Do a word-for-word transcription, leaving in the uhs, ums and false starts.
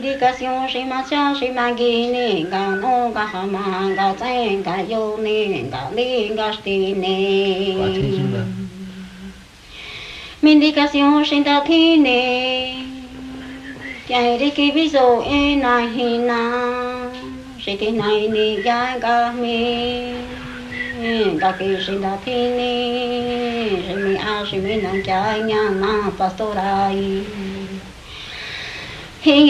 Indicación si ma cha si ma gi ni ga no ga ha ma ga zhen ga yu ni ga li ga sti ni. Indicación si da thi ni chạy đi ki ví dụ e na hi na si thi này ni ga ga mi ga ki si da thi ni si mi a si mi nang cha nya na pastorai.